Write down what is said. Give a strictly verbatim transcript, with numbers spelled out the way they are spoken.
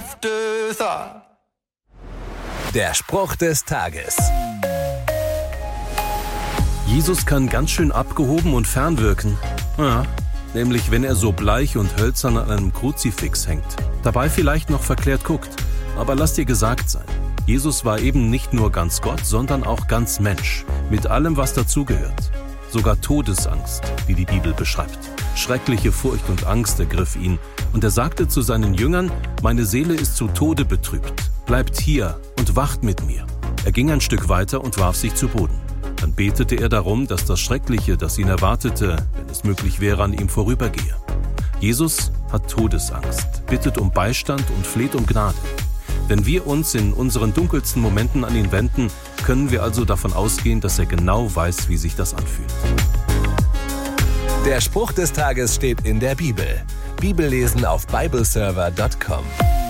afterthought. Der Spruch des Tages. Jesus kann ganz schön abgehoben und fern wirken. Ja, nämlich wenn er so bleich und hölzern an einem Kruzifix hängt. Dabei vielleicht noch verklärt guckt. Aber lass dir gesagt sein, Jesus war eben nicht nur ganz Gott, sondern auch ganz Mensch. Mit allem, was dazugehört. Sogar Todesangst, wie die Bibel beschreibt. Schreckliche Furcht und Angst ergriff ihn. Und er sagte zu seinen Jüngern, meine Seele ist zu Tode betrübt. Bleibt hier und wacht mit mir. Er ging ein Stück weiter und warf sich zu Boden. Dann betete er darum, dass das Schreckliche, das ihn erwartete, wenn es möglich wäre, an ihm vorübergehe. Jesus hat Todesangst, bittet um Beistand und fleht um Gnade. Wenn wir uns in unseren dunkelsten Momenten an ihn wenden, können wir also davon ausgehen, dass er genau weiß, wie sich das anfühlt. Der Spruch des Tages steht in der Bibel. Bibellesen auf bibleserver punkt com.